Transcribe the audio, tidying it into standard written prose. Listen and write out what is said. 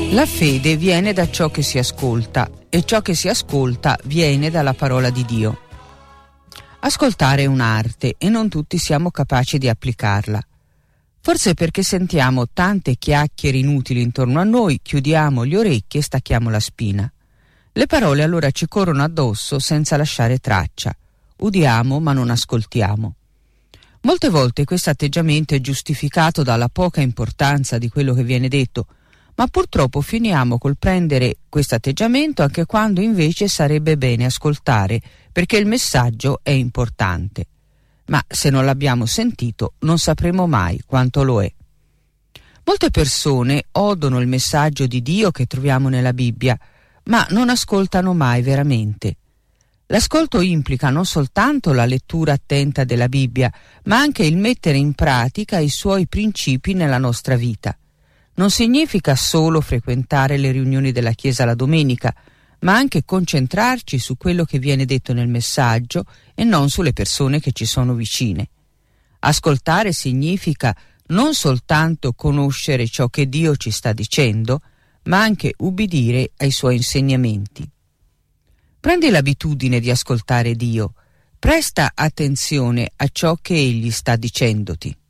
La fede viene da ciò che si ascolta e ciò che si ascolta viene dalla parola di Dio. Ascoltare è un'arte e non tutti siamo capaci di applicarla. Forse perché sentiamo tante chiacchiere inutili intorno a noi, chiudiamo gli orecchi e stacchiamo la spina. Le parole allora ci corrono addosso senza lasciare traccia. Udiamo ma non ascoltiamo. Molte volte questo atteggiamento è giustificato dalla poca importanza di quello che viene detto, ma purtroppo finiamo col prendere questo atteggiamento anche quando invece sarebbe bene ascoltare, perché il messaggio è importante. Ma se non l'abbiamo sentito non sapremo mai quanto lo è. Molte persone odono il messaggio di Dio che troviamo nella Bibbia, ma non ascoltano mai veramente. L'ascolto implica non soltanto la lettura attenta della Bibbia, ma anche il mettere in pratica i suoi principi nella nostra vita. Non significa solo frequentare le riunioni della Chiesa la domenica, ma anche concentrarci su quello che viene detto nel messaggio e non sulle persone che ci sono vicine. Ascoltare significa non soltanto conoscere ciò che Dio ci sta dicendo, ma anche ubbidire ai suoi insegnamenti. Prendi l'abitudine di ascoltare Dio, presta attenzione a ciò che Egli sta dicendoti.